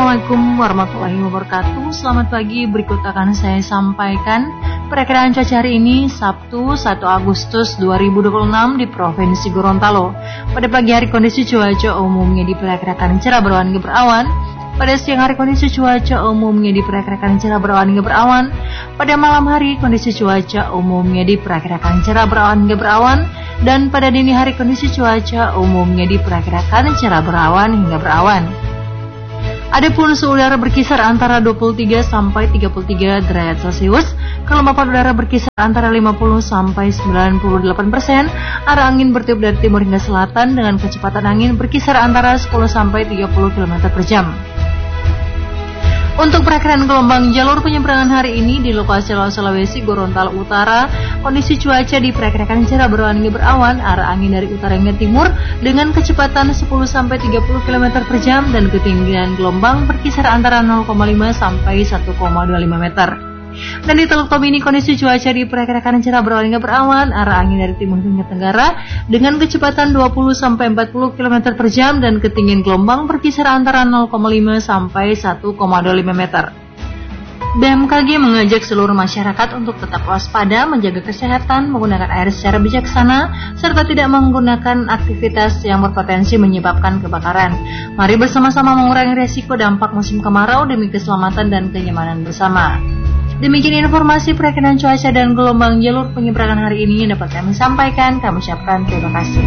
Assalamualaikum warahmatullahi wabarakatuh. Selamat pagi, berikut akan saya sampaikan perakiraan cuaca hari ini Sabtu 1 Agustus 2026 di Provinsi Gorontalo. Pada pagi hari kondisi cuaca umumnya diperkirakan cerah berawan hingga berawan. Pada siang hari kondisi cuaca umumnya diperkirakan cerah berawan hingga berawan. Pada malam hari kondisi cuaca umumnya diperkirakan cerah berawan hingga berawan. Dan pada dini hari kondisi cuaca umumnya diperkirakan cerah berawan hingga berawan. Adapun suhu udara berkisar antara 23 sampai 33 derajat Celcius, kelembapan udara berkisar antara 50 sampai 98%, arah angin bertiup dari timur hingga selatan dengan kecepatan angin berkisar antara 10 sampai 30 km per jam. Untuk perakiraan gelombang jalur penyeberangan hari ini di lokasi Laut Sulawesi Gorontalo Utara, kondisi cuaca diperkirakan cerah berawan hingga berawan, arah angin dari utara hingga timur dengan kecepatan 10 sampai 30 km per jam dan ketinggian gelombang berkisar antara 0,5 sampai 1,25 meter. Dan di Teluk Tomini kondisi cuaca diperkirakan cerah berawan hingga berawan, arah angin dari timur hingga tenggara dengan kecepatan 20 sampai 40 km per jam dan ketinggian gelombang berkisar antara 0,5 sampai 1,25 meter. BMKG mengajak seluruh masyarakat untuk tetap waspada, menjaga kesehatan, menggunakan air secara bijaksana, serta tidak menggunakan aktivitas yang berpotensi menyebabkan kebakaran. Mari bersama-sama mengurangi resiko dampak musim kemarau demi keselamatan dan kenyamanan bersama. Demikian informasi perakiraan cuaca dan gelombang jalur penyeberangan hari ini yang dapat kami sampaikan. Kami ucapkan terima kasih.